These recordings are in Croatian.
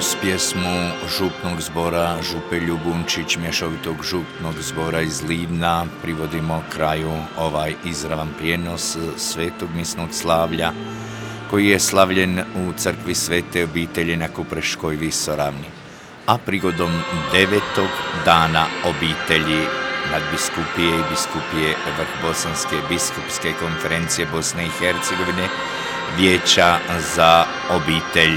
uz pjesmu župnog zbora Župe Ljubunčić, mješovitog župnog zbora iz Livna, privodimo kraju ovaj izravan prijenos svetog misnog slavlja koji je slavljen u crkvi Svete obitelji na Kupreškoj visoravni. A prigodom 9. dana obitelji nadbiskupije i biskupije Vrhbosanske biskupske konferencije Bosne i Hercegovine, Vijeća za obitelj.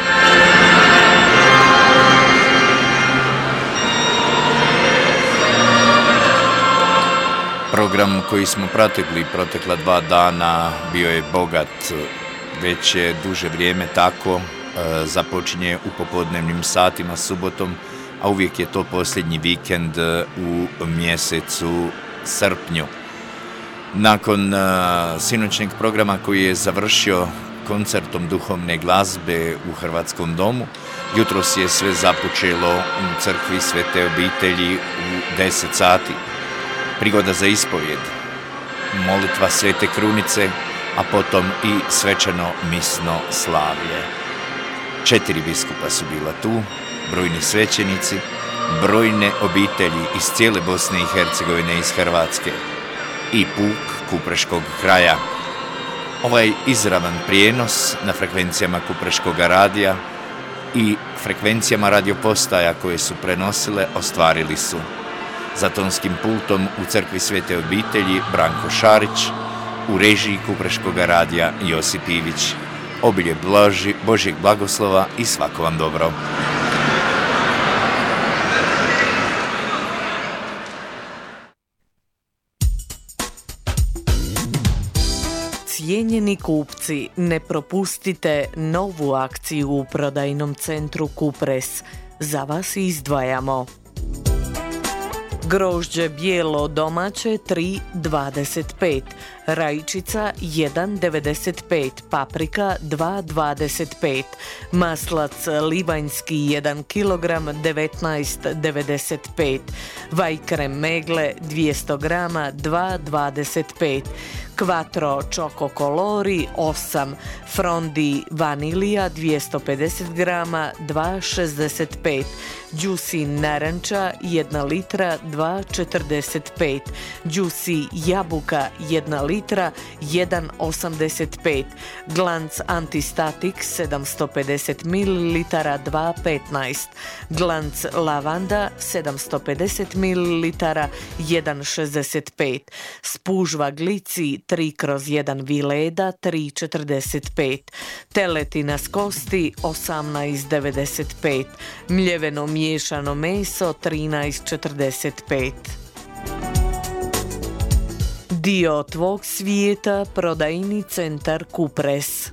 Program koji smo pratili protekla 2 dana bio je bogat, već je duže vrijeme tako, započinje u popodnevnim satima subotom, a uvijek je to posljednji vikend u mjesecu srpnju. Nakon sinoćnjeg programa koji je završio koncertom duhovne glazbe u Hrvatskom domu, jutros je sve započelo u crkvi Svete obitelji u 10 sati. Prigoda za ispovjed, molitva Svete Krunice, a potom i svečano misno slavlje. 4 biskupa su bila tu, brojni svećenici, brojne obitelji iz cijele Bosne i Hercegovine, iz Hrvatske i puk Kupreškog kraja. Ovaj izravan prijenos na frekvencijama Kupreškog radija i frekvencijama radiopostaja koje su prenosile ostvarili su za tonskim pultom u crkvi Svete obitelji Branko Šarić, u režiji Kupreškog radija Josip Ivić. Obilje Božjeg blagoslova i svako vam dobro. Cijenjeni kupci, ne propustite novu akciju u prodajnom centru Kupres. Za vas izdvajamo grožđe bijelo domaće 3,25, rajčica 1,95, paprika 2,25, maslac livanjski 1 kg 19,95, vajkrem megle 200 g 2,25, Quattro Choco Colori 8, Frondi vanilija 250 g 2,65, Juicy naranča 1 litra 2,45, Juicy jabuka 1 litra 1,85, Glanc Antistatik 750 ml 2,15, Glanc lavanda 750 ml 1,65, Spužva glici 3/1 vileda 3,45, teletina s kosti 18,95, mljeveno miješano meso 13,45. Dio tvog svijeta, prodajni centar Kupres.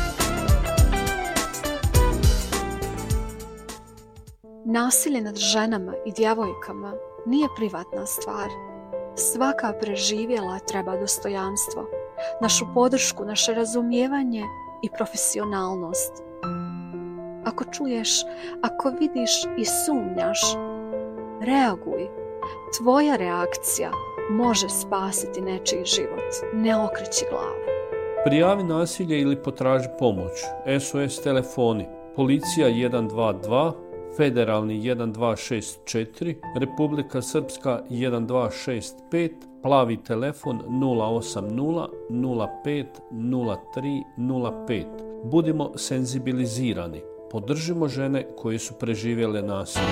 Nasilje nad ženama i djevojkama nije privatna stvar. Svaka preživjela treba dostojanstvo, našu podršku, naše razumijevanje i profesionalnost. Ako čuješ, ako vidiš i sumnjaš, reaguj. Tvoja reakcija može spasiti nečiji život. Ne okreći glavu. Prijavi nasilje ili potraži pomoć. SOS telefoni. Policija 122, Federalni 1264, Republika Srpska 1265, plavi telefon 080 05 03 05. Budimo senzibilizirani. Podržimo žene koje su preživjele nasilje.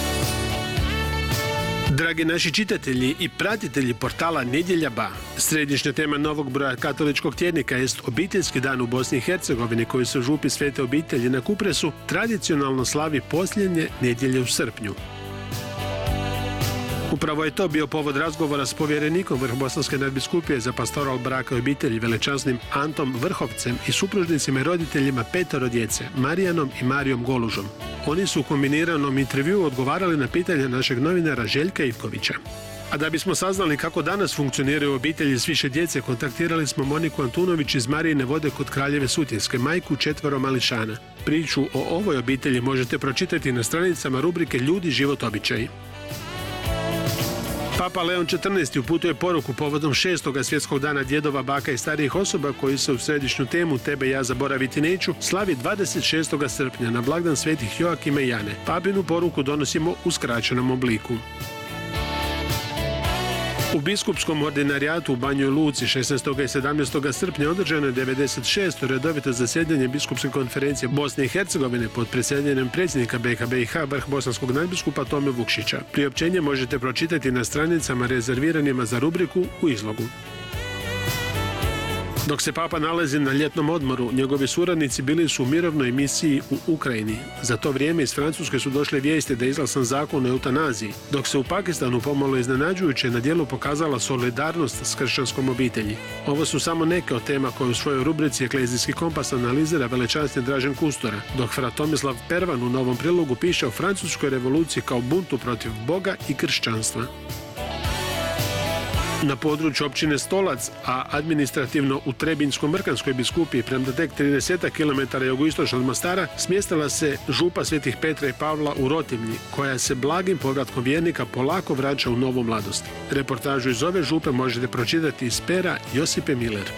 Dragi naši čitatelji i pratitelji portala Nedjelja Ba, središnja tema novog broja katoličkog tjednika jest obiteljski dan u Bosni i Hercegovini koji se u župi Svete obitelji na Kupresu tradicionalno slavi posljednje nedjelje u srpnju. Upravo je to bio povod razgovora s povjerenikom Vrhbosanske nadbiskupije za pastoral braka i obitelji velečasnim Antom Vrhovcem i supružnicima i roditeljima 5 djece, Marijanom i Marijom Golužom. Oni su u kombiniranom intervjuu odgovarali na pitanja našeg novinara Željka Ivkovića. A da bismo saznali kako danas funkcioniraju obitelji s više djece, kontaktirali smo Moniku Antunović iz Marijine Vode kod Kraljeve Sutjeske, majku 4 mališana. Priču o ovoj obitelji možete pročitati na stranicama rubrike Ljudi, život, običaji. Papa Leon XIV uputuje poruku povodom 6. svjetskog dana djedova, baka i starijih osoba koji se u središnju temu Tebe ja zaboraviti neću slavi 26. srpnja na blagdan svetih Joakima i Jane. Papinu poruku donosimo u skraćenom obliku. U biskupskom ordinarijatu u Banjoj Luci 16. i 17. srpnja održano je 96. redovito zasjedanje biskupske konferencije Bosne i Hercegovine pod predsjedanjem predsjednika BiH vrh bosanskog nadbiskupa Tome Vukšića. Priopćenje možete pročitati na stranicama rezerviranima za rubriku u izlogu. Dok se Papa nalazi na ljetnom odmoru, njegovi suradnici bili su u mirovnoj misiji u Ukrajini. Za to vrijeme iz Francuske su došle vijesti da je izglasan zakon o eutanaziji, dok se u Pakistanu pomalo iznenađujuće na djelu pokazala solidarnost s kršćanskom obitelji. Ovo su samo neke od tema koje u svojoj rubrici Eklezijski kompas analizira velečasni Dražen Kustora, dok fra Tomislav Pervan u novom prilogu piše o francuskoj revoluciji kao buntu protiv Boga i kršćanstva. Na području općine Stolac, a administrativno u Trebinjsko-Mrkanskoj biskupiji, premda tek 30 km jugoistočno od Mostara, smjestila se župa svetih Petra i Pavla u Rotivnji, koja se blagim povratkom vjernika polako vraća u novu mladost. Reportažu iz ove župe možete pročitati iz pera Josipe Miller.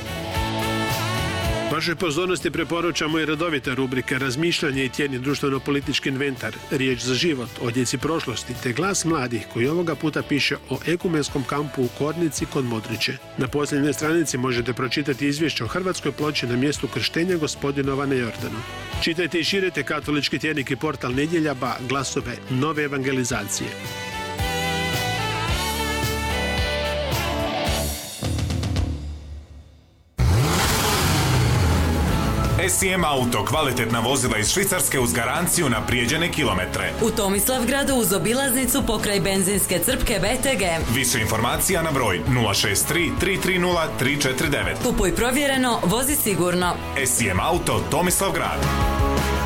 Vašoj pozornosti preporučamo i redovite rubrike Razmišljanje i tjedni društveno-politički inventar, Riječ za život, o djeci prošlosti, te Glas mladih koji ovoga puta piše o ekumenskom kampu u Kornici kod Modriće. Na posljednjoj stranici možete pročitati izvješće o hrvatskoj ploči na mjestu krštenja gospodinova na Jordanu. Čitajte i širite katolički tjednik i portal Nedjelja ba, glasove nove evangelizacije. SIM Auto, kvalitetna vozila iz Švicarske uz garanciju na prijeđene kilometre. U Tomislavgradu uz obilaznicu pokraj benzinske crpke BTG. Više informacija na broj 063 330 349. Kupuj provjereno, vozi sigurno. SIM Auto, Tomislavgrad.